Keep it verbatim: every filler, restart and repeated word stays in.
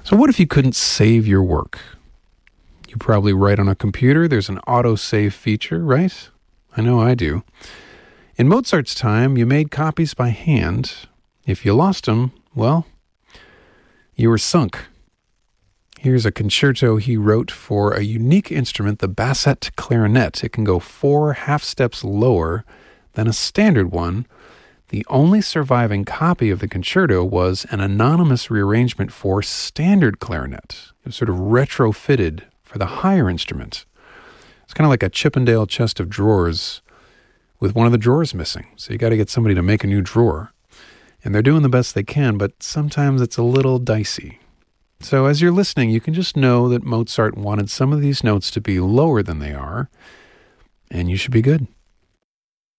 So what if you couldn't save your work? You probably write on a computer. There's an autosave feature, right? I know I do. In Mozart's time, you made copies by hand. If you lost them, well, you were sunk. Here's a concerto he wrote for a unique instrument, the bassette clarinet. It can go four half steps lower than a standard one. The only surviving copy of the concerto was an anonymous rearrangement for standard clarinet. It was sort of retrofitted for the higher instrument. It's kind of like a Chippendale chest of drawers with one of the drawers missing. So you got to get somebody to make a new drawer. And they're doing the best they can, but sometimes it's a little dicey. So as you're listening, you can just know that Mozart wanted some of these notes to be lower than they are, and you should be good.